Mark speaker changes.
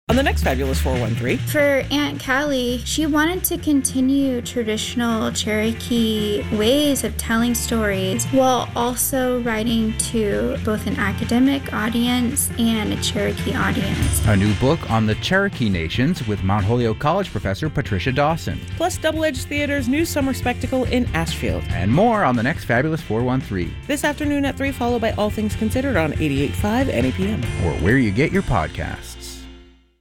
Speaker 1: On the next Fabulous 413.
Speaker 2: For Aunt Callie, she wanted to continue traditional Cherokee ways of telling stories while also writing to both an academic audience and a Cherokee audience.
Speaker 3: A new book on the Cherokee Nations with Mount Holyoke College professor Patricia Dawson.
Speaker 1: Plus Double Edge Theater's new summer spectacle in Ashfield.
Speaker 3: And more on the next Fabulous 413.
Speaker 1: This afternoon at 3, followed by All Things Considered on 88.5 NAPM.
Speaker 3: Or where you get your podcasts.